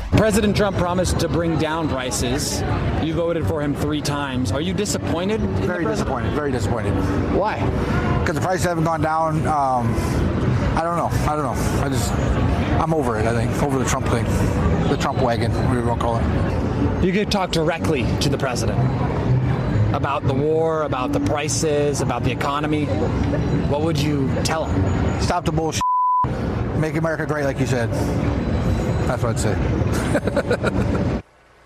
President Trump promised to bring down prices. You voted for him 3 times. Are you disappointed? Very disappointed. Very disappointed. Why? Because the prices haven't gone down. I don't know. I'm over it, I think. Over the Trump thing. The Trump wagon, whatever you want to call it. You could talk directly to the president about the war, about the prices, about the economy. What would you tell him? Stop the bullshit. Make America great, like you said. That's what I'd say.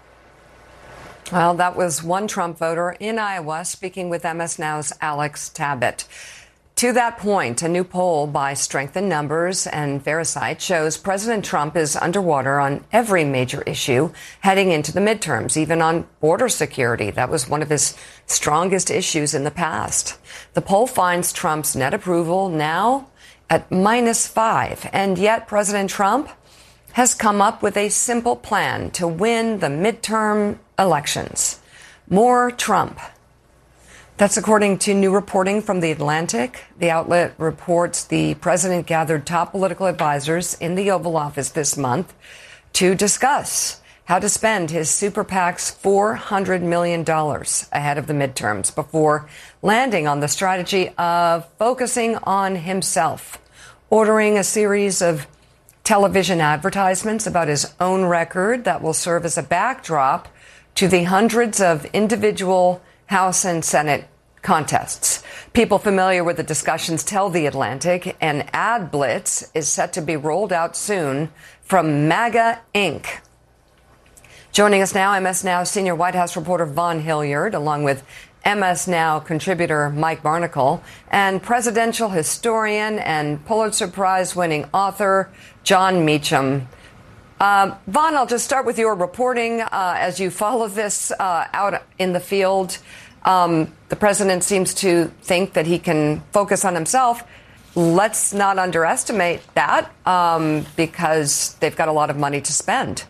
Well, that was one Trump voter in Iowa speaking with MS Now's Alex Tabbitt. To that point, a new poll by Strength in Numbers and Verisight shows President Trump is underwater on every major issue heading into the midterms, even on border security. That was one of his strongest issues in the past. The poll finds Trump's net approval now at -5, and yet President Trump has come up with a simple plan to win the midterm elections. More Trump. That's according to new reporting from The Atlantic. The outlet reports the president gathered top political advisors in the Oval Office this month to discuss how to spend his super PAC's $400 million ahead of the midterms before landing on the strategy of focusing on himself, ordering a series of television advertisements about his own record that will serve as a backdrop to the hundreds of individual House and Senate contests. People familiar with the discussions tell The Atlantic an ad blitz is set to be rolled out soon from MAGA Inc. Joining us now, MS Now senior White House reporter Vaughn Hilliard, along with MS Now contributor Mike Barnicle, and presidential historian and Pulitzer Prize-winning author Jon Meacham. Vaughn, I'll just start with your reporting as you follow this out in the field. The president seems to think that he can focus on himself. Let's not underestimate that because they've got a lot of money to spend.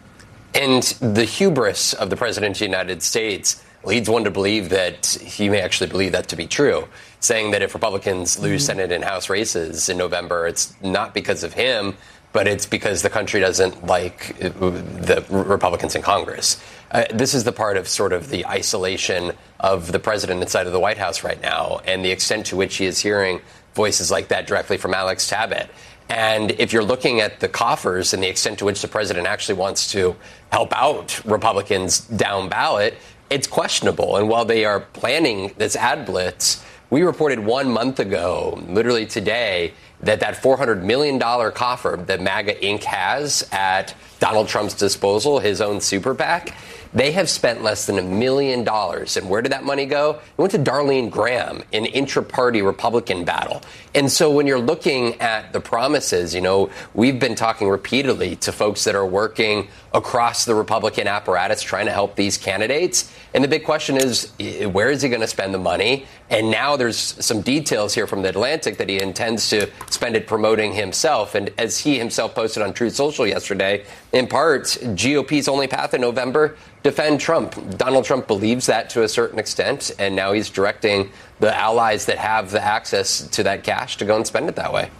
And the hubris of the president of the United States leads one to believe that he may actually believe that to be true, saying that if Republicans lose Senate and House races in November, it's not because of him, but it's because the country doesn't like the Republicans in Congress. This is the part of sort of the isolation of the president inside of the White House right now and the extent to which he is hearing voices like that directly from Alex Tabbitt. And if you're looking at the coffers and the extent to which the president actually wants to help out Republicans down ballot, it's questionable. And while they are planning this ad blitz, we reported 1 month ago, literally today, that $400 million coffer that MAGA Inc. has at Donald Trump's disposal, his own super PAC, they have spent less than $1 million. And where did that money go? It went to Darlene Graham, an intra-party Republican battle. And so when you're looking at the promises, we've been talking repeatedly to folks that are working across the Republican apparatus trying to help these candidates. And the big question is, where is he going to spend the money? And now there's some details here from The Atlantic that he intends to spend it promoting himself. And as he himself posted on Truth Social yesterday, in part, GOP's only path in November, defend Trump. Donald Trump believes that to a certain extent, and now he's directing the allies that have the access to that cash to go and spend it that way.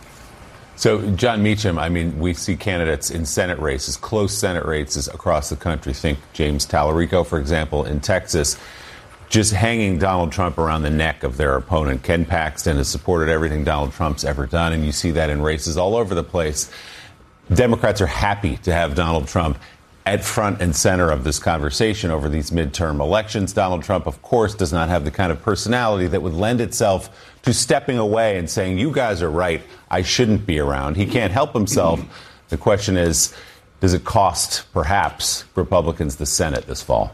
So, Jon Meacham, we see candidates in Senate races, close Senate races across the country. Think James Tallarico, for example, in Texas, just hanging Donald Trump around the neck of their opponent. Ken Paxton has supported everything Donald Trump's ever done, and you see that in races all over the place. Democrats are happy to have Donald Trump at front and center of this conversation over these midterm elections. Donald Trump, of course, does not have the kind of personality that would lend itself to stepping away and saying, you guys are right, I shouldn't be around. He can't help himself. The question is, does it cost, perhaps, Republicans the Senate this fall?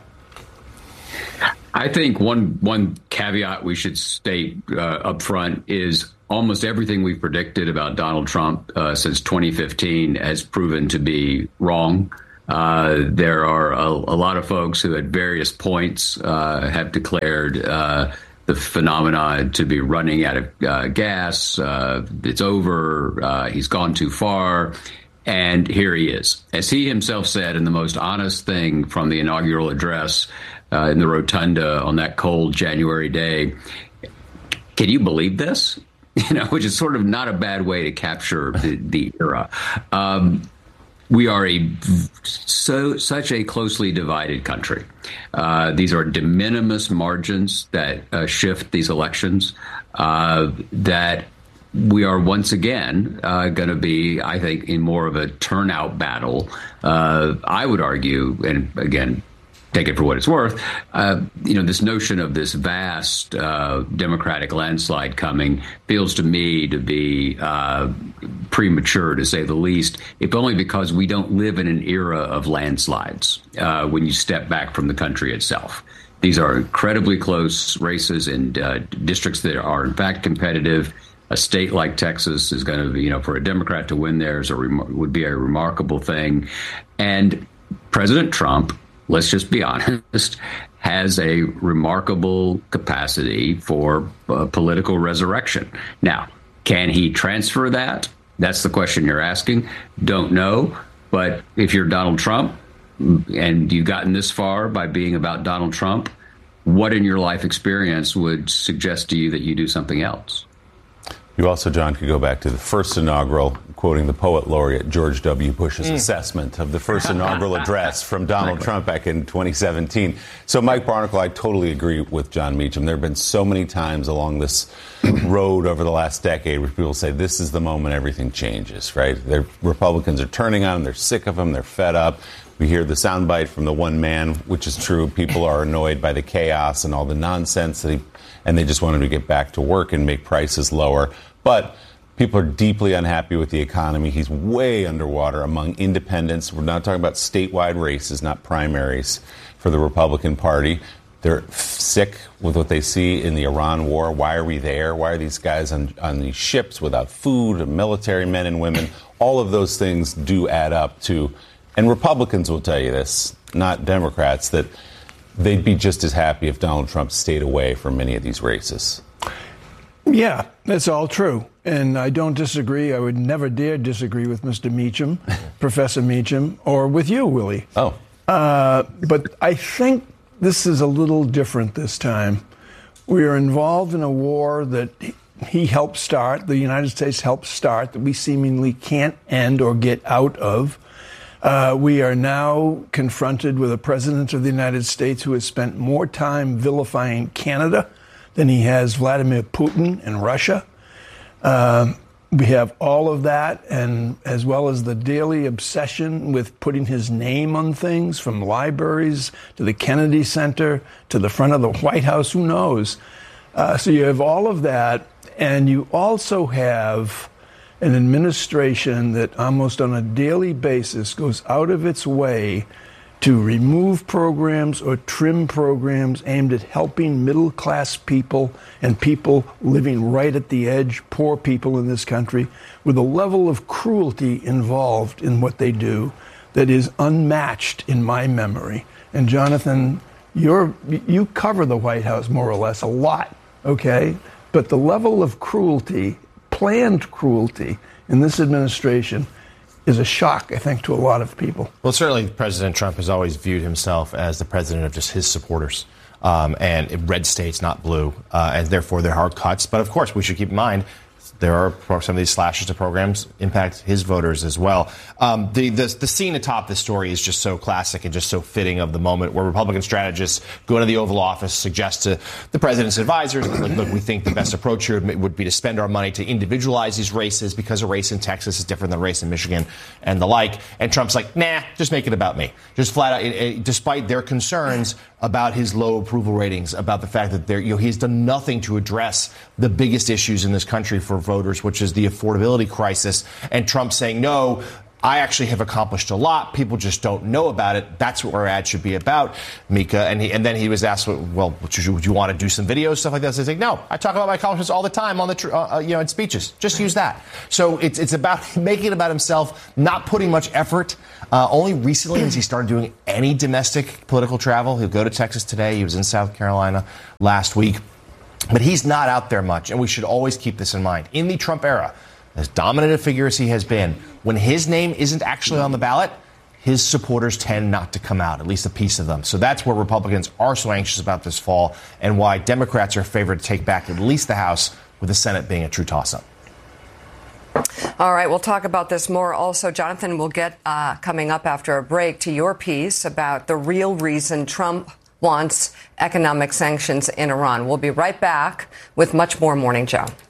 I think one caveat we should state up front is almost everything we've predicted about Donald Trump since 2015 has proven to be wrong. There are a lot of folks who at various points have declared the phenomenon to be running out of gas. It's over. He's gone too far. And here he is. As he himself said in the most honest thing from the inaugural address in the rotunda on that cold January day, can you believe this? Which is sort of not a bad way to capture the era. We are such a closely divided country. These are de minimis margins that shift these elections, that we are once again going to be, I think, in more of a turnout battle. I would argue, and again, take it for what it's worth, this notion of this vast Democratic landslide coming feels to me to be premature, to say the least, if only because we don't live in an era of landslides when you step back from the country itself. These are incredibly close races in districts that are, in fact, competitive. A state like Texas is going to be, for a Democrat to win there would be a remarkable thing. And President Trump, let's just be honest, has a remarkable capacity for political resurrection. Now, can he transfer that? That's the question you're asking. Don't know. But if you're Donald Trump and you've gotten this far by being about Donald Trump, what in your life experience would suggest to you that you do something else? You also, John, could go back to the first inaugural, quoting the poet laureate George W. Bush's assessment of the first inaugural address from Donald Trump back in 2017. So, Mike Barnicle, I totally agree with John Meacham. There have been so many times along this road over the last decade where people say this is the moment everything changes, right? Republicans are turning on him. They're sick of him. They're fed up. We hear the soundbite from the one man, which is true. People are annoyed by the chaos and all the nonsense and they just want him to get back to work and make prices lower. But people are deeply unhappy with the economy. He's way underwater among independents. We're not talking about statewide races, not primaries for the Republican Party. They're sick with what they see in the Iran war. Why are we there? Why are these guys on these ships without food, military men and women? All of those things do add up to, and Republicans will tell you this, not Democrats, that they'd be just as happy if Donald Trump stayed away from many of these races. Yeah, that's all true. And I don't disagree. I would never dare disagree with Mr. Meacham, Professor Meacham, or with you, Willie. But I think this is a little different this time. We are involved in a war that he helped start, the United States helped start, that we seemingly can't end or get out of. We are now confronted with a president of the United States who has spent more time vilifying Canada than he has Vladimir Putin and Russia. We have all of that, and as well as the daily obsession with putting his name on things, from libraries to the Kennedy Center to the front of the White House, who knows? So you have all of that, and you also have an administration that almost on a daily basis goes out of its way to remove programs or trim programs aimed at helping middle-class people and people living right at the edge, poor people in this country, with a level of cruelty involved in what they do that is unmatched in my memory. And Jonathan, you cover the White House more or less a lot, okay? But the level of cruelty, planned cruelty, in this administration is a shock, I think, to a lot of people. Well, certainly President Trump has always viewed himself as the president of just his supporters, and red states, not blue, and therefore they're hard cuts. But of course, we should keep in mind there are some of these slashes to programs impact his voters as well. The scene atop this story is just so classic and just so fitting of the moment, where Republican strategists go into the Oval Office, suggest to the president's advisors, look, we think the best approach here would be to spend our money to individualize these races because a race in Texas is different than a race in Michigan and the like. And Trump's like, nah, just make it about me. Just flat out, despite their concerns about his low approval ratings, about the fact that he's done nothing to address the biggest issues in this country for voters, which is the affordability crisis. And Trump saying, no, I actually have accomplished a lot. People just don't know about it. That's what our ad should be about, Mika. And then he was asked, well, would you want to do some videos, stuff like that? So he's like, no, I talk about my accomplishments all the time on the in speeches. Just use that. So it's about making it about himself, not putting much effort. Only recently has he started doing any domestic political travel. He'll go to Texas today. He was in South Carolina last week. But he's not out there much, and we should always keep this in mind. In the Trump era, as dominant a figure as he has been, when his name isn't actually on the ballot, his supporters tend not to come out, at least a piece of them. So that's where Republicans are so anxious about this fall, and why Democrats are favored to take back at least the House, with the Senate being a true toss-up. All right, we'll talk about this more. Also, Jonathan, we'll get coming up after a break to your piece about the real reason Trump wants economic sanctions in Iran. We'll be right back with much more Morning Joe.